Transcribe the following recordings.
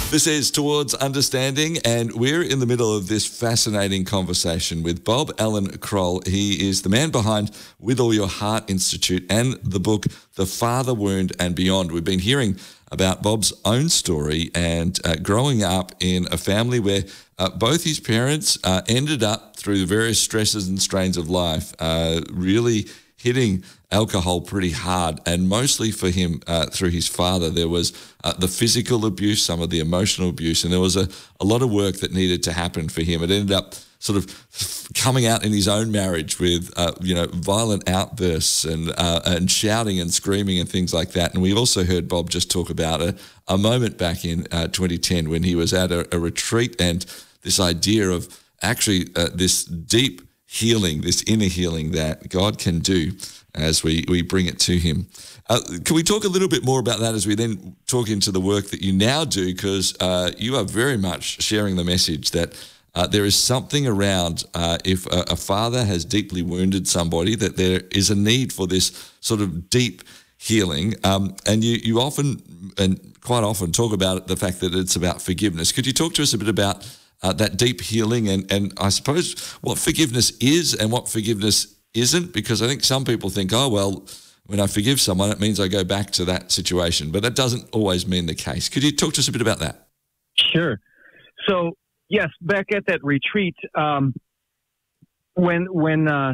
This is Towards Understanding, and we're in the middle of this fascinating conversation with Bob Alan Kroll. He is the man behind With All Your Heart Institute and the book The Father Wound and Beyond. We've been hearing about Bob's own story and growing up in a family where both his parents ended up, through the various stresses and strains of life, really hitting alcohol pretty hard, and mostly for him through his father. There was the physical abuse, some of the emotional abuse, and there was a lot of work that needed to happen for him. It ended up sort of coming out in his own marriage with violent outbursts and shouting and screaming and things like that. And we also heard Bob just talk about a moment back in 2010 when he was at a retreat, and this idea of actually this deep healing, this inner healing that God can do as we bring it to him. Can we talk a little bit more about that as we then talk into the work that you now do? Because you are very much sharing the message that there is something around if a father has deeply wounded somebody, that there is a need for this sort of deep healing. And you often, and quite often, talk about the fact that it's about forgiveness. Could you talk to us a bit about that deep healing and I suppose what forgiveness is and what forgiveness isn't? Because I think some people think, oh, well, when I forgive someone, it means I go back to that situation. But that doesn't always mean the case. Could you talk to us a bit about that? Sure. So, yes, back at that retreat, when the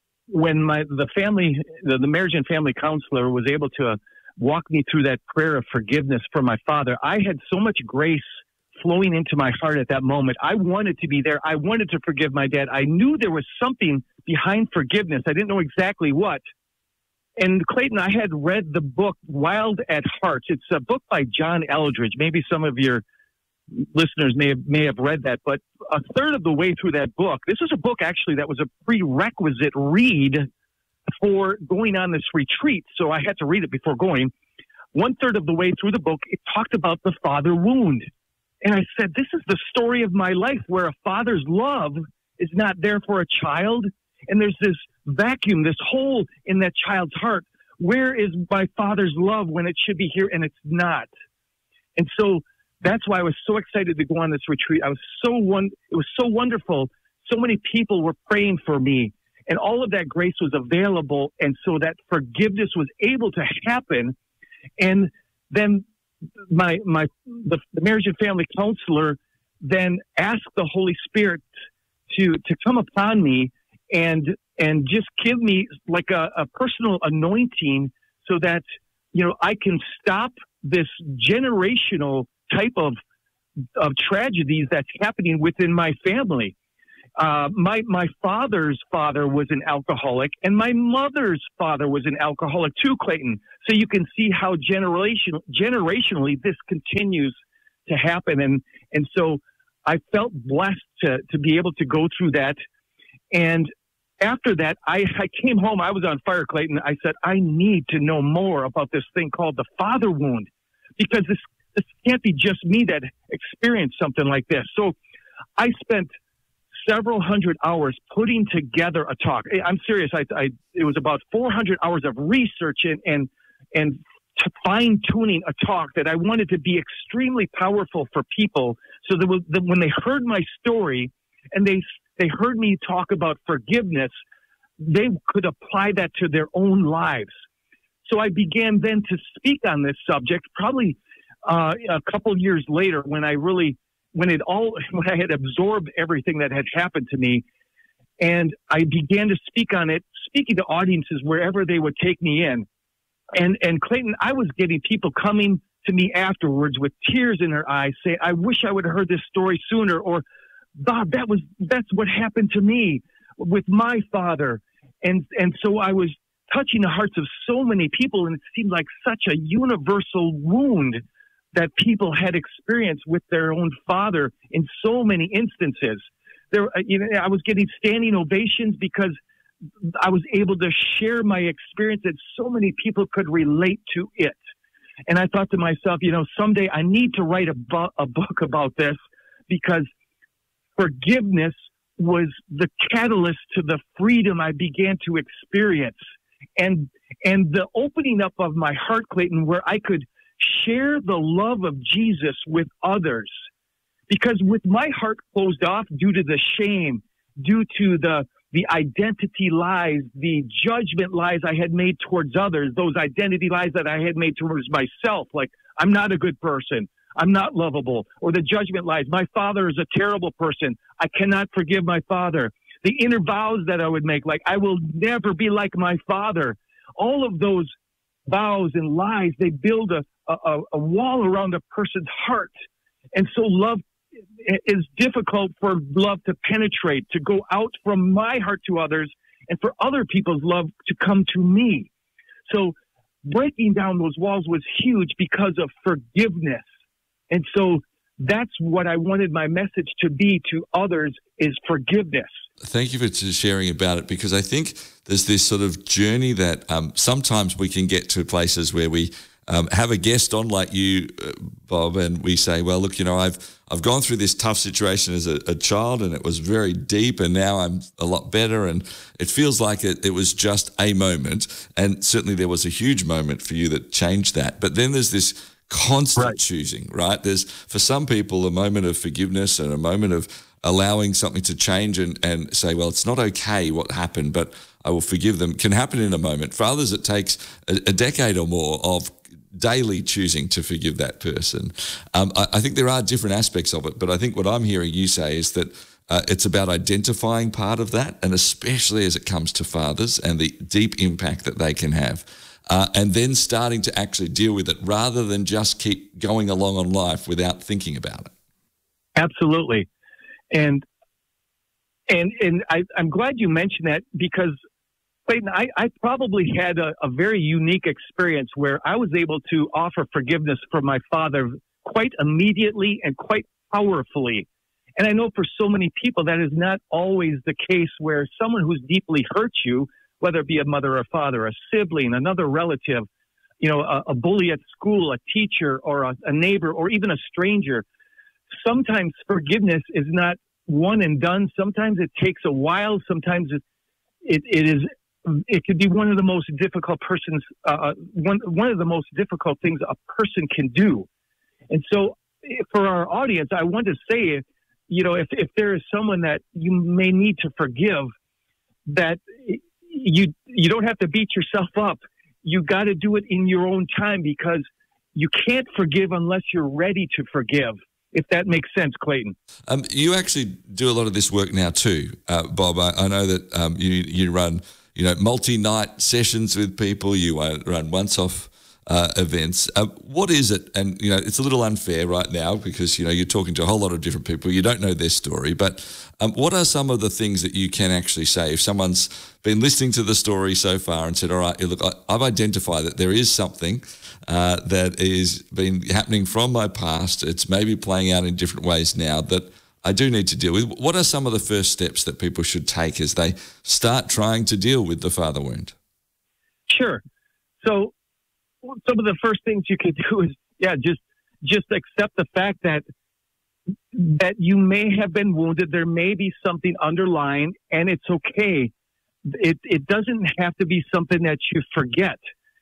marriage and family counselor was able to walk me through that prayer of forgiveness for my father, I had so much grace flowing into my heart at that moment. I wanted to be there. I wanted to forgive my dad. I knew there was something behind forgiveness. I didn't know exactly what. And Clayton, I had read the book Wild at Heart. It's a book by John Eldredge. Maybe some of your listeners may have read that, but a third of the way through that book, this was a book actually that was a prerequisite read for going on this retreat. So I had to read it before going. 1/3 of the way through the book, it talked about the father wound. And I said, this is the story of my life, where a father's love is not there for a child. And there's this vacuum, this hole in that child's heart. Where is my father's love when it should be here? And it's not. And so that's why I was so excited to go on this retreat. It was so wonderful. So many people were praying for me, and all of that grace was available. And so that forgiveness was able to happen. And then the marriage and family counselor then asked the Holy Spirit to come upon me and just give me like a personal anointing, so that I can stop this generational type of tragedies that's happening within my family. My father's father was an alcoholic, and my mother's father was an alcoholic too, Clayton. So you can see how generationally this continues to happen. And so I felt blessed to be able to go through that. And after that, I came home. I was on fire, Clayton. I said, I need to know more about this thing called the father wound, because this can't be just me that experienced something like this. So I spent several hundred hours putting together a talk. I'm serious. It was about 400 hours of research and fine tuning a talk that I wanted to be extremely powerful for people, so that when they heard my story and they heard me talk about forgiveness, they could apply that to their own lives. So I began then to speak on this subject, probably a couple years later, when I had absorbed everything that had happened to me, and I began to speak on it, speaking to audiences wherever they would take me in. And Clayton, I was getting people coming to me afterwards with tears in their eyes, say, I wish I would have heard this story sooner, or Bob, that's what happened to me with my father. And so I was touching the hearts of so many people, and it seemed like such a universal wound that people had experienced with their own father in so many instances. I was getting standing ovations because I was able to share my experience, that so many people could relate to it. And I thought to myself, someday I need to write a book about this, because forgiveness was the catalyst to the freedom I began to experience. And the opening up of my heart, Clayton, where I could share the love of Jesus with others. Because with my heart closed off due to the shame, due to the identity lies, the judgment lies I had made towards others, those identity lies that I had made towards myself, like I'm not a good person, I'm not lovable, or the judgment lies, my father is a terrible person, I cannot forgive my father. The inner vows that I would make, like I will never be like my father. All of those vows and lies, they build a wall around a person's heart. And so love is difficult for love to penetrate, to go out from my heart to others, and for other people's love to come to me. So breaking down those walls was huge because of forgiveness. And so that's what I wanted my message to be to others, is forgiveness. Thank you for sharing about it, because I think there's this sort of journey that sometimes we can get to places where we have a guest on like you, Bob, and we say, well, look, I've gone through this tough situation as a child, and it was very deep, and now I'm a lot better, and it feels like it was just a moment, and certainly there was a huge moment for you that changed that. But then there's this constant choosing, right? There's, for some people, a moment of forgiveness and a moment of allowing something to change and say, well, it's not okay what happened, but I will forgive them, can happen in a moment. For others, it takes a decade or more of daily choosing to forgive that person. I think there are different aspects of it, but I think what I'm hearing you say is that it's about identifying part of that, and especially as it comes to fathers and the deep impact that they can have, and then starting to actually deal with it rather than just keep going along on life without thinking about it. Absolutely. And I'm glad you mentioned that, because Clayton, I probably had a very unique experience where I was able to offer forgiveness for my father quite immediately and quite powerfully. And I know for so many people that is not always the case, where someone who's deeply hurt you, whether it be a mother or father, a sibling, another relative, a bully at school, a teacher, or a neighbor, or even a stranger, sometimes forgiveness is not one and done. Sometimes it takes a while. Sometimes it could be one of the most difficult one of the most difficult things a person can do. And so for our audience, I want to say, if there is someone that you may need to forgive, that you don't have to beat yourself up. You got to do it in your own time, because you can't forgive unless you're ready to forgive. If that makes sense, Clayton. You actually do a lot of this work now too, Bob. I know that you run multi-night sessions with people. You run once-off events. What is it? And it's a little unfair right now, because you're talking to a whole lot of different people. You don't know their story, but what are some of the things that you can actually say if someone's been listening to the story so far and said, all right, look, I've identified that there is something that is been happening from my past. It's maybe playing out in different ways now that I do need to deal with. What are some of the first steps that people should take as they start trying to deal with the father wound? Sure. So some of the first things you could do is, just accept the fact that you may have been wounded. There may be something underlying, and it's okay. It doesn't have to be something that you forget.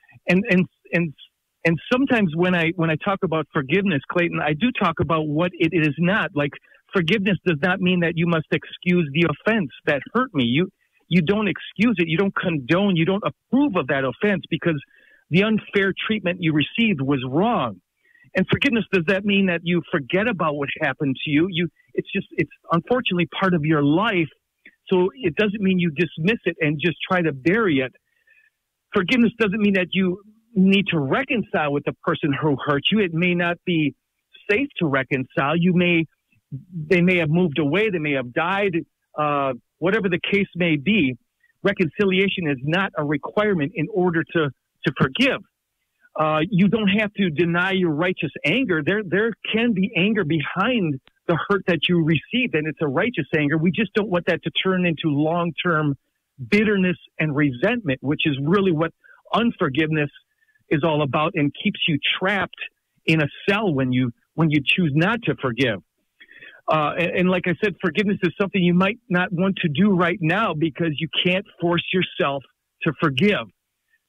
And sometimes when I talk about forgiveness, Clayton, I do talk about what it is not. Like, forgiveness does not mean that you must excuse the offense that hurt me. You don't excuse it. You don't condone. You don't approve of that offense, because the unfair treatment you received was wrong. And forgiveness, does that mean that you forget about what happened to you? It's unfortunately part of your life. So it doesn't mean you dismiss it and just try to bury it. Forgiveness doesn't mean that you need to reconcile with the person who hurt you. It may not be safe to reconcile. They may have moved away. They may have died. Whatever the case may be, reconciliation is not a requirement in order to forgive. You don't have to deny your righteous anger. There can be anger behind the hurt that you received, and it's a righteous anger. We just don't want that to turn into long-term bitterness and resentment, which is really what unforgiveness is all about, and keeps you trapped in a cell when you choose not to forgive. And like I said, forgiveness is something you might not want to do right now, because you can't force yourself to forgive.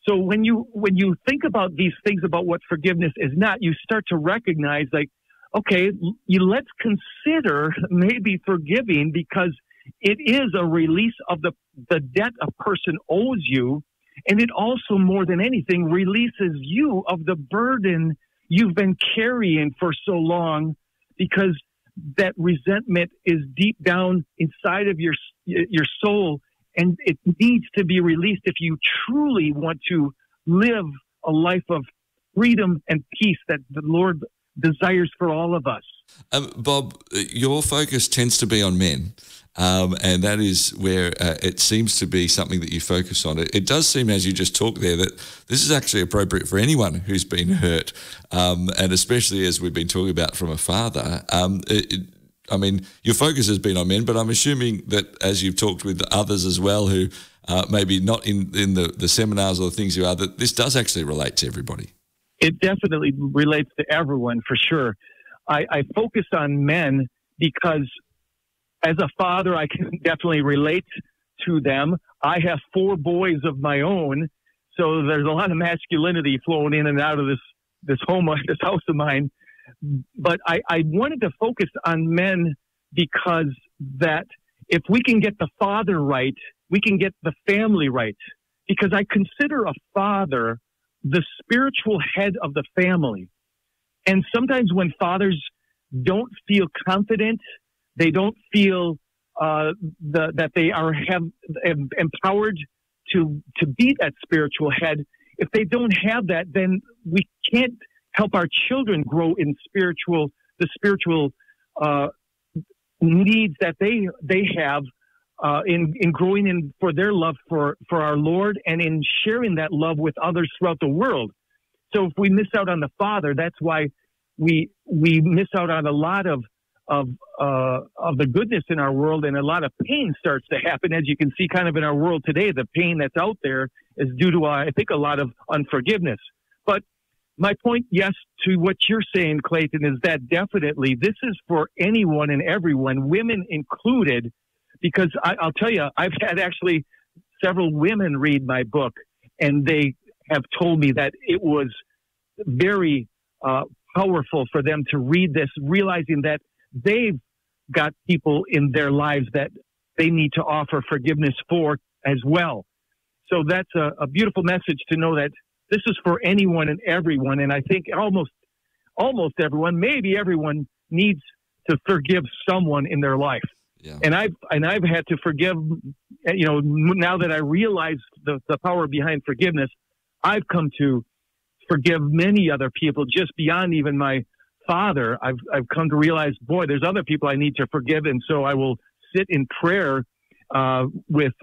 So when you think about these things about what forgiveness is not, you start to recognize, like, okay, let's consider maybe forgiving, because it is a release of the debt a person owes you, and it also, more than anything, releases you of the burden you've been carrying for so long, because that resentment is deep down inside of your soul, and it needs to be released if you truly want to live a life of freedom and peace that the Lord desires for all of us. Bob, your focus tends to be on men, and that is where it seems to be something that you focus on. It does seem, as you just talked there, that this is actually appropriate for anyone who's been hurt, and especially as we've been talking about from a father. I mean, your focus has been on men, but I'm assuming that as you've talked with others as well who maybe not in the seminars or the things you are, that this does actually relate to everybody. It definitely relates to everyone, for sure. I focus on men because as a father, I can definitely relate to them. I have 4 boys of my own, so there's a lot of masculinity flowing in and out of this house of mine. But I wanted to focus on men because that if we can get the father right, we can get the family right. Because I consider a father the spiritual head of the family. And sometimes when fathers don't feel confident, they don't feel that they are empowered to be that spiritual head. If they don't have that, then we can't help our children grow in the spiritual needs that they have in growing in for their love for our Lord, and in sharing that love with others throughout the world. So if we miss out on the Father, that's why we miss out on a lot of the goodness in our world, and a lot of pain starts to happen. As you can see kind of in our world today, the pain that's out there is due to, I think, a lot of unforgiveness. But my point, yes, to what you're saying, Clayton, is that definitely this is for anyone and everyone, women included, because I'll tell you, I've had actually several women read my book, and they have told me that it was very powerful for them to read this, realizing that they've got people in their lives that they need to offer forgiveness for as well. So that's a beautiful message to know that this is for anyone and everyone. And I think almost everyone, maybe everyone, needs to forgive someone in their life. Yeah. And I've had to forgive, now that I realize the power behind forgiveness, I've come to forgive many other people just beyond even my father. I've come to realize, boy, there's other people I need to forgive. And so I will sit in prayer with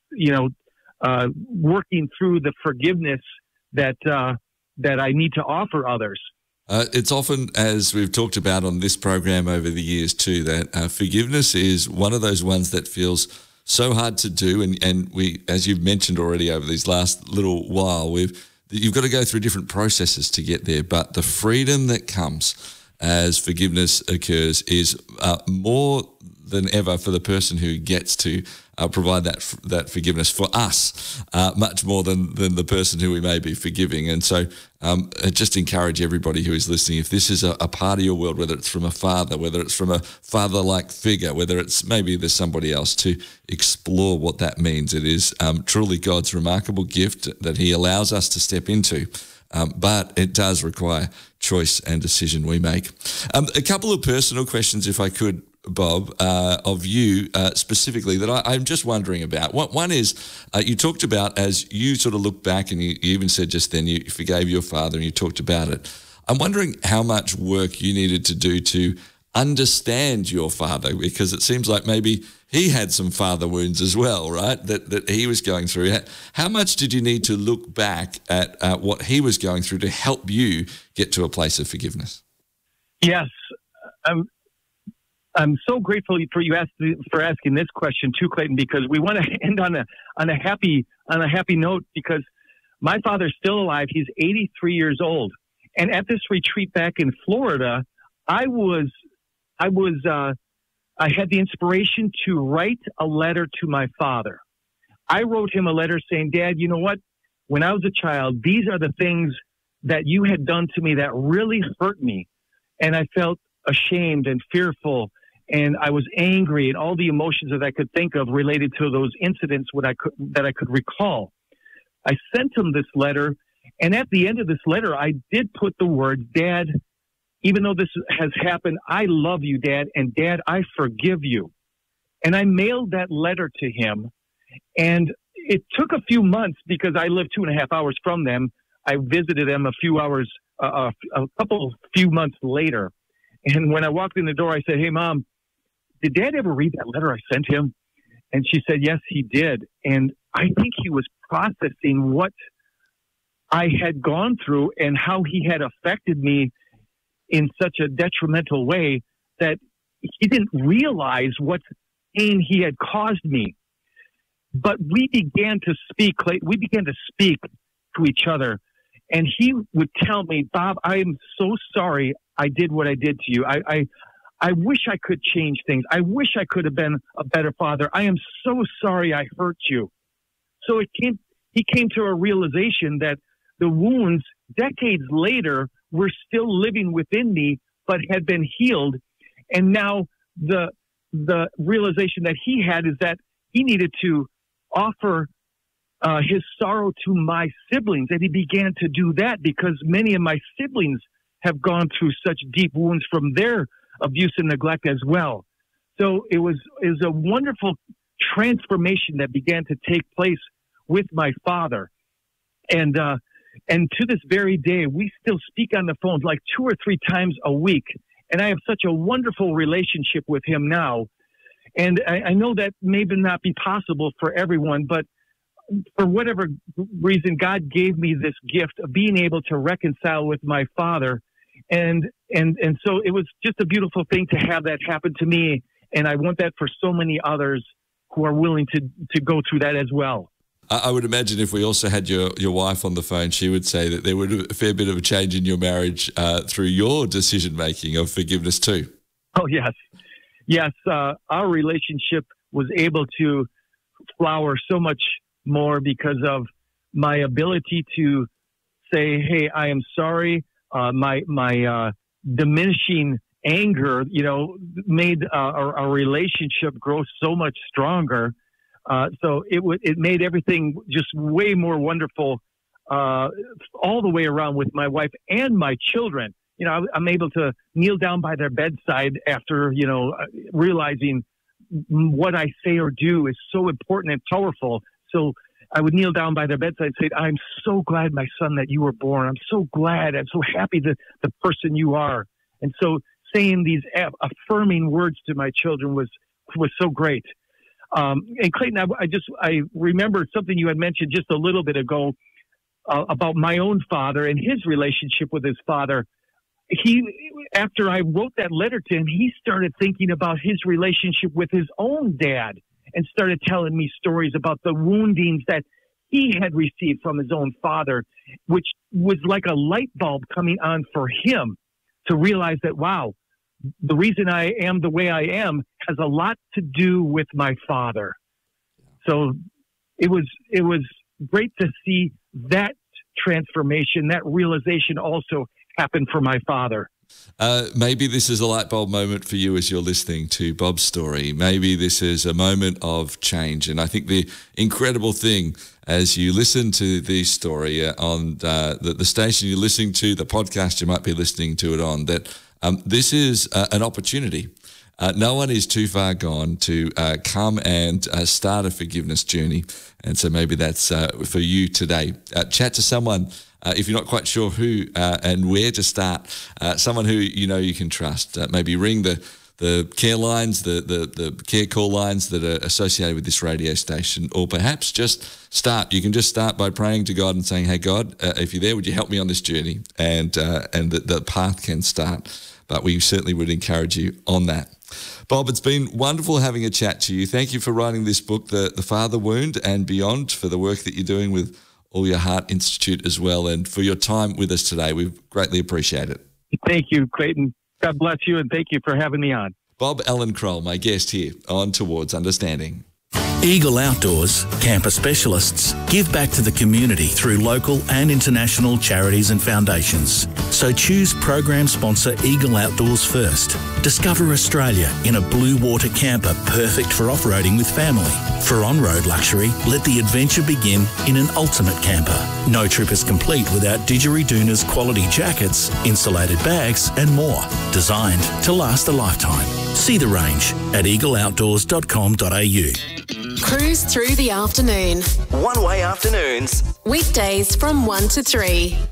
working through the forgiveness that I need to offer others. It's often, as we've talked about on this program over the years too, that forgiveness is one of those ones that feels so hard to do. And we, as you've mentioned already over these last little while, you've got to go through different processes to get there. But the freedom that comes as forgiveness occurs is more than ever for the person who gets to provide that forgiveness for us, much more than the person who we may be forgiving. And so I just encourage everybody who is listening, if this is a part of your world, whether it's from a father, whether it's from a father-like figure, whether it's maybe there's somebody else, to explore what that means. It is truly God's remarkable gift that he allows us to step into. But it does require choice and decision we make. A couple of personal questions, if I could, Bob, of you specifically that I'm just wondering about. One is you talked about, as you sort of look back, and you even said just then you forgave your father and you talked about it. I'm wondering how much work you needed to do to understand your father, because it seems like maybe he had some father wounds as well, right, that he was going through. How much did you need to look back at what he was going through to help you get to a place of forgiveness? Yes. I'm so grateful for you for asking this question too, Clayton, because we want to end on a happy note, because my father's still alive. He's 83 years old. And at this retreat back in Florida, I had the inspiration to write a letter to my father. I wrote him a letter saying, Dad, you know what? when I was a child, these are the things that you had done to me that really hurt me. And I felt ashamed and fearful, and I was angry, and all the emotions that I could think of related to those incidents that I could recall. I sent him this letter, and at the end of this letter, I did put the words, Dad, even though this has happened, I love you, Dad, and Dad, I forgive you. And I mailed that letter to him, and it took a few months because I lived 2.5 hours from them. I visited them a few months later. And when I walked in the door, I said, hey, Mom, did Dad ever read that letter I sent him? And she said, yes, he did. And I think he was processing what I had gone through and how he had affected me in such a detrimental way that he didn't realize what pain he had caused me. But we began to speak to each other. And he would tell me, Bob, I am so sorry I did what I did to you. I wish I could change things. I wish I could have been a better father. I am so sorry I hurt you. So he came to a realization that the wounds, decades later, were still living within me, but had been healed. And now the realization that he had is that he needed to offer his sorrow to my siblings. And he began to do that because many of my siblings have gone through such deep wounds from their abuse and neglect as well. So it was a wonderful transformation that began to take place with my father. And to this very day, we still speak on the phone like 2 or 3 times a week. And I have such a wonderful relationship with him now. And I know that may not be possible for everyone, but for whatever reason, God gave me this gift of being able to reconcile with my father. And so it was just a beautiful thing to have that happen to me. And I want that for so many others who are willing to go through that as well. I would imagine if we also had your wife on the phone, she would say that there would be a fair bit of a change in your marriage through your decision-making of forgiveness too. Oh, yes. Yes, our relationship was able to flower so much more because of my ability to say, hey, I am sorry. My diminishing anger, made our relationship grow so much stronger. So it made everything just way more wonderful all the way around with my wife and my children. I'm able to kneel down by their bedside after, realizing what I say or do is so important and powerful. So I would kneel down by their bedside and say, I'm so glad, my son, that you were born. I'm so glad. I'm so happy that the person you are. And so saying these affirming words to my children was so great. And Clayton, I remembered something you had mentioned just a little bit ago about my own father and his relationship with his father. After I wrote that letter to him, he started thinking about his relationship with his own dad and started telling me stories about the woundings that he had received from his own father, which was like a light bulb coming on for him to realize that, wow, the reason I am the way I am has a lot to do with my father. So it was great to see that transformation, that realization also happen for my father. Maybe this is a light bulb moment for you as you're listening to Bob's story. Maybe this is a moment of change. And I think the incredible thing as you listen to the story on the station you're listening to, the podcast you might be listening to it on, that this is an opportunity. No one is too far gone to come and start a forgiveness journey. And so maybe that's for you today. Chat to someone if you're not quite sure who and where to start, someone who you can trust. Maybe ring the care lines, the care call lines that are associated with this radio station, or perhaps just start. You can just start by praying to God and saying, hey, God, if you're there, would you help me on this journey? And the path can start. But we certainly would encourage you on that. Bob, it's been wonderful having a chat to you. Thank you for writing this book, The Father Wound and Beyond, for the work that you're doing with All Your Heart Institute as well, and for your time with us today. We greatly appreciate it. Thank you, Clayton. God bless you, and thank you for having me on. Bob Allen Kroll, my guest here on Towards Understanding. Eagle Outdoors, camper specialists, give back to the community through local and international charities and foundations. So choose program sponsor Eagle Outdoors first. Discover Australia in a blue water camper perfect for off-roading with family. For on-road luxury, let the adventure begin in an ultimate camper. No trip is complete without Didgeridoon's quality jackets, insulated bags and more. Designed to last a lifetime. See the range at eagleoutdoors.com.au. Cruise through the afternoon. One Way Afternoons. Weekdays from 1 to 3.